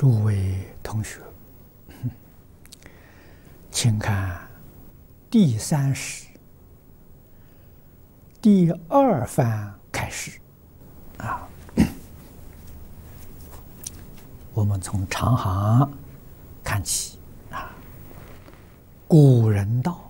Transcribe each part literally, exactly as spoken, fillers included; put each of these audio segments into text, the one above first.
诸位同学，请看第三史第二番开始啊。我们从长行看起啊。古人道：“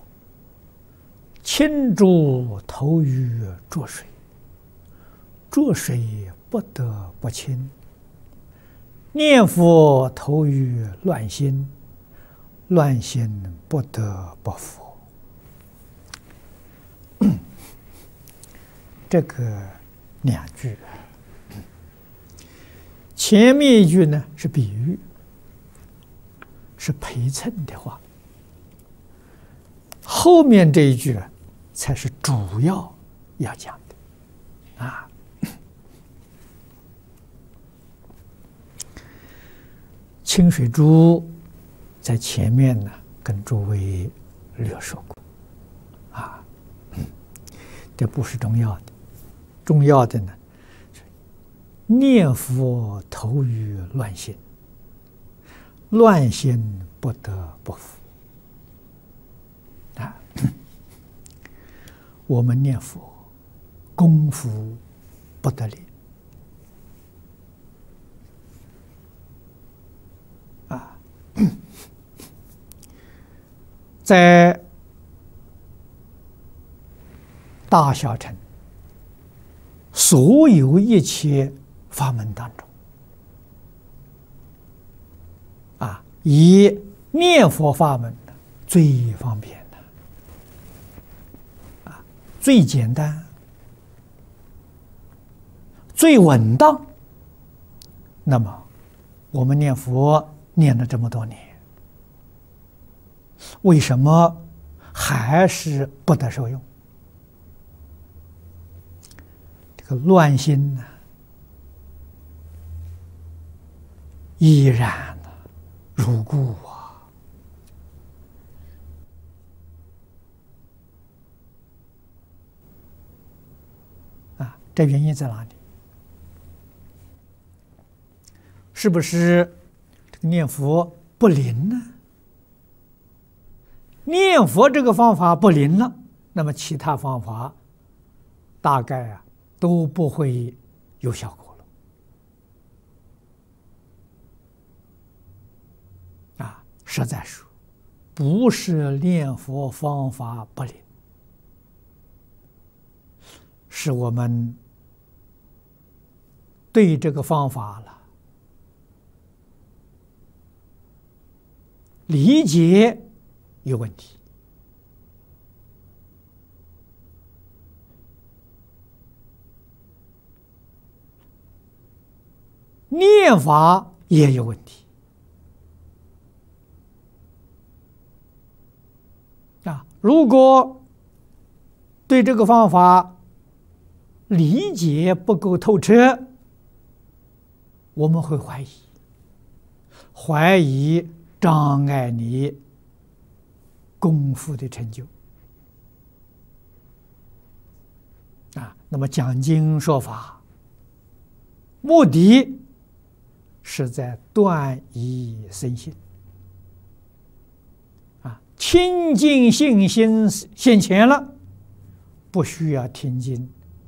清浊投于浊水，浊水不得不清。念佛投于乱心，乱心不得不佛。”这个两句，前面一句呢是比喻，是陪衬的话，后面这一句才是主要要讲的啊。清水珠在前面呢，跟诸位略说过啊，这不是重要的，重要的呢，念佛投于乱心，乱心不得不服啊。我们念佛功夫不得力啊，在大小乘所有一切法门当中啊，以念佛法门最方便的啊，最简单，最稳当。那么我们念佛念了这么多年，为什么还是不得受用？这个乱心呢，依然如故啊！啊，这原因在哪里？是不是这个念佛不灵呢？念佛这个方法不灵了，那么其他方法大概啊都不会有效果了。啊，实在说，不是念佛方法不灵，是我们对这个方法了理解有问题。念法也有问题啊！如果对这个方法理解不够透彻，我们会怀疑，怀疑障碍你功夫的成就啊！那么讲经说法，目的是在断疑生信啊，清净信心现前了，不需要听经，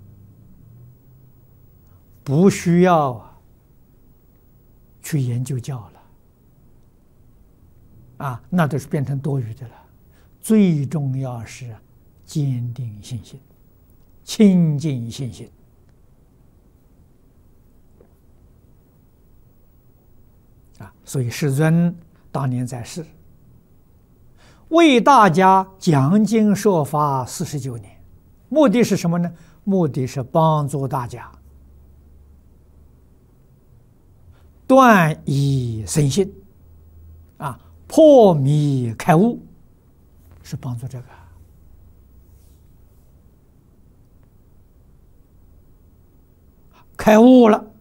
不需要去研究教了啊，那都是变成多余的了。最重要是坚定信心，清净信心。啊，所以世尊当年在世，为大家讲经说法四十九年，目的是什么呢？目的是帮助大家断疑生信，啊，破迷开悟，是帮助这个。开悟了，